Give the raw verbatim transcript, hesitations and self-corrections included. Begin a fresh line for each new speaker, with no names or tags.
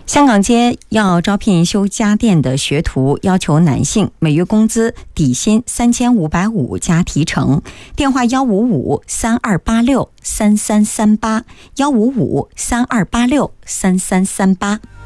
香港街要招聘修家电的学徒，要求男性每月工资底薪三千五百五加提成。电话幺五五三二八六三三三八幺五五三二八六三三三八。